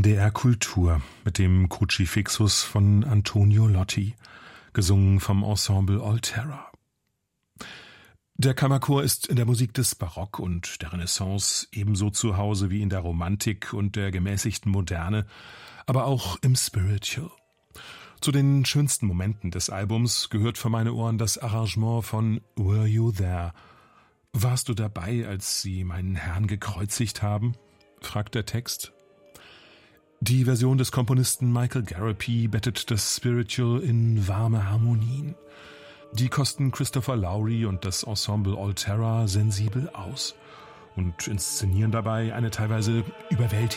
NDR Kultur mit dem Crucifixus von Antonio Lotti, gesungen vom Ensemble Altera. Der Kammerchor ist in der Musik des Barock und der Renaissance ebenso zu Hause wie in der Romantik und der gemäßigten Moderne, aber auch im Spiritual. Zu den schönsten Momenten des Albums gehört für meine Ohren das Arrangement von Were You There? Warst du dabei, als sie meinen Herrn gekreuzigt haben? Fragt der Text. Die Version des Komponisten Michael Garapy bettet das Spiritual in warme Harmonien. Die kosten Christopher Lowry und das Ensemble Altera sensibel aus und inszenieren dabei eine teilweise überwältigende